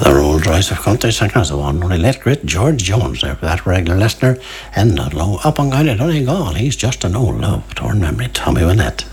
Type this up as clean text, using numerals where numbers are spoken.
The Rolls Royce of country singers, the one only late great George Jones there for that regular listener in Ludlow. Up on Guy Donegal, he's just an old love. Torn memory, Tommy Wynette.